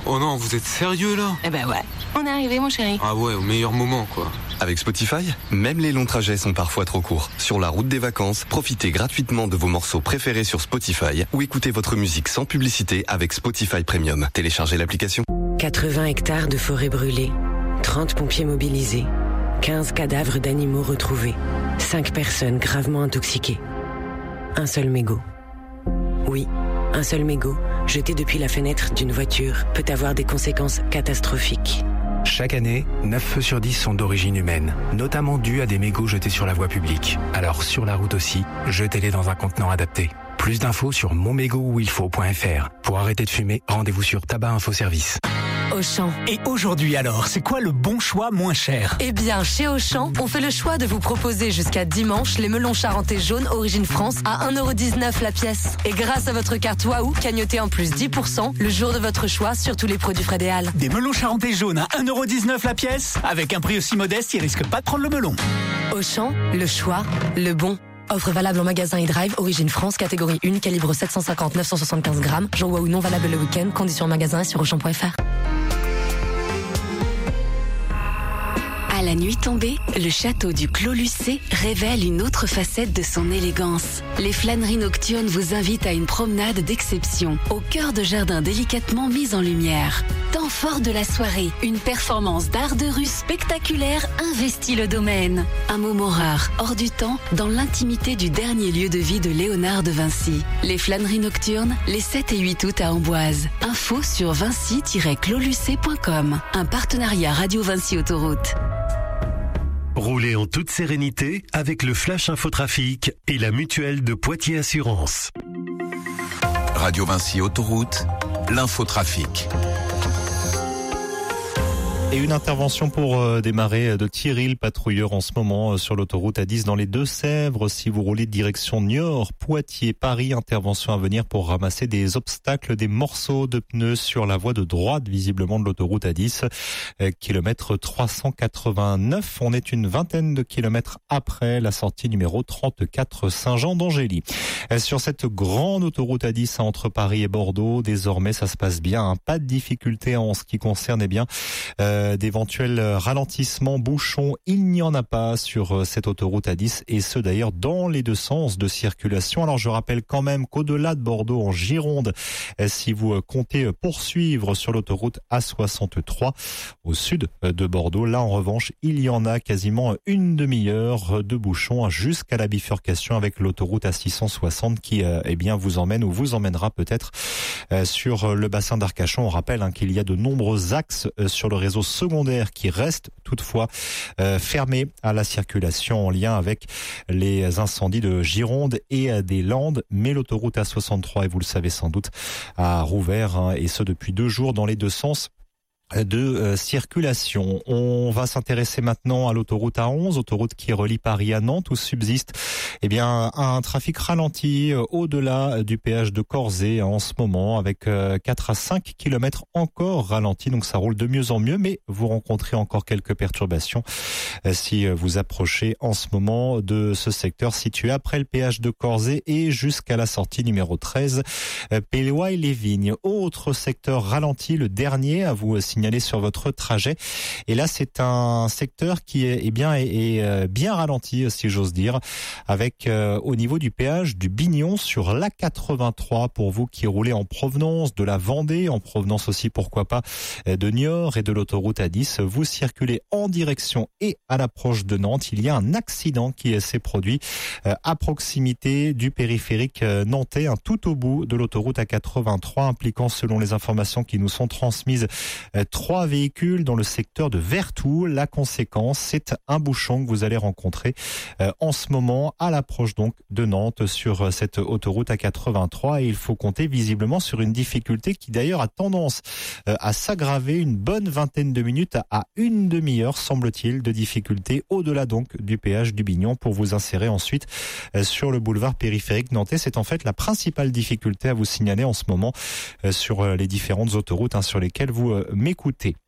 Oh non, vous êtes sérieux là? Eh ben ouais, on est arrivé mon chéri. Ah ouais, au meilleur moment quoi. Avec Spotify, même les longs trajets sont parfois trop courts. Sur la route des vacances, profitez gratuitement de vos morceaux préférés sur Spotify ou écoutez votre musique sans publicité avec Spotify Premium. Téléchargez l'application. 80 hectares de forêt brûlée, 30 pompiers mobilisés, 15 cadavres d'animaux retrouvés, 5 personnes gravement intoxiquées. Un seul mégot. Oui, un seul mégot, jeté depuis la fenêtre d'une voiture, peut avoir des conséquences catastrophiques. Chaque année, 9 feux sur 10 sont d'origine humaine, notamment dus à des mégots jetés sur la voie publique. Alors sur la route aussi, jetez-les dans un contenant adapté. Plus d'infos sur monmégotuilfaut.fr. Pour arrêter de fumer, rendez-vous sur Tabac Info Service. Auchan. Et aujourd'hui alors, c'est quoi le bon choix moins cher? Eh bien, chez Auchan, on fait le choix de vous proposer jusqu'à dimanche les melons charentais jaunes Origine France à 1,19€ la pièce. Et grâce à votre carte Wahoo, cagnotez en plus 10% le jour de votre choix sur tous les produits Fred et Hall. Des melons charentais jaunes à 1,19€ la pièce? Avec un prix aussi modeste, ils risquent pas de prendre le melon. Auchan, le choix, le bon. Offre valable en magasin et drive, Origine France, catégorie 1, calibre 750-975 grammes. Jour Wahoo non valable le week-end, conditions en magasin et sur Auchan.fr. À la nuit tombée, le château du Clos Lucé révèle une autre facette de son élégance. Les flâneries nocturnes vous invitent à une promenade d'exception, au cœur de jardins délicatement mis en lumière. Temps fort de la soirée, une performance d'art de rue spectaculaire investit le domaine. Un moment rare, hors du temps, dans l'intimité du dernier lieu de vie de Léonard de Vinci. Les flâneries nocturnes, les 7 et 8 août à Amboise. Info sur vinci-closlucé.com. Un partenariat Radio Vinci Autoroute. Roulez en toute sérénité avec le Flash Infotrafic et la mutuelle de Poitiers Assurance. Radio Vinci Autoroute, l'infotrafic. Et une intervention pour démarrer de Thierry, le patrouilleur en ce moment sur l'autoroute A10 dans les Deux-Sèvres. Si vous roulez direction Niort, Poitiers, Paris, intervention à venir pour ramasser des obstacles, des morceaux de pneus sur la voie de droite visiblement de l'autoroute A10, kilomètre 389. On est une vingtaine de kilomètres après la sortie numéro 34 Saint-Jean d'Angély. Sur cette grande autoroute A10 entre Paris et Bordeaux, désormais ça se passe bien, hein. Pas de difficulté en ce qui concerne d'éventuels ralentissements, bouchons, il n'y en a pas sur cette autoroute A10 et ce d'ailleurs dans les deux sens de circulation. Alors je rappelle quand même qu'au-delà de Bordeaux en Gironde, si vous comptez poursuivre sur l'autoroute A63 au sud de Bordeaux, là en revanche il y en a quasiment une demi-heure de bouchons jusqu'à la bifurcation avec l'autoroute A660 qui vous emmène ou vous emmènera peut-être sur le bassin d'Arcachon. On rappelle qu'il y a de nombreux axes sur le réseau secondaire qui restent toutefois fermés à la circulation en lien avec les incendies de Gironde et des Landes. Mais l'autoroute A63, et vous le savez sans doute, a rouvert et ce depuis 2 jours dans les deux sens de circulation. On va s'intéresser maintenant à l'autoroute A11, autoroute qui relie Paris à Nantes, où subsiste un trafic ralenti au-delà du péage de Corzet en ce moment, avec 4 à 5 kilomètres encore ralentis, donc ça roule de mieux en mieux, mais vous rencontrez encore quelques perturbations si vous approchez en ce moment de ce secteur situé après le péage de Corzet et jusqu'à la sortie numéro 13 Péloy-les-Vignes. Autre secteur ralenti, le dernier à vous signaler sur votre trajet. Et là, c'est un secteur qui est bien ralenti, si j'ose dire, avec au niveau du péage du Bignon sur l'A83 pour vous qui roulez en provenance de la Vendée, en provenance aussi, pourquoi pas, de Niort et de l'autoroute A10. Vous circulez en direction et à l'approche de Nantes. Il y a un accident qui s'est produit à proximité du périphérique nantais, tout au bout de l'autoroute A83, impliquant, selon les informations qui nous sont transmises, 3 véhicules dans le secteur de Vertou. La conséquence, c'est un bouchon que vous allez rencontrer en ce moment à l'approche donc de Nantes sur cette autoroute A83 et il faut compter visiblement sur une difficulté qui d'ailleurs a tendance à s'aggraver, une bonne vingtaine de minutes à une demi-heure semble-t-il de difficulté au-delà donc du péage du Bignon pour vous insérer ensuite sur le boulevard périphérique nantais. C'est en fait la principale difficulté à vous signaler en ce moment sur les différentes autoroutes sur lesquelles vous m'écoutez.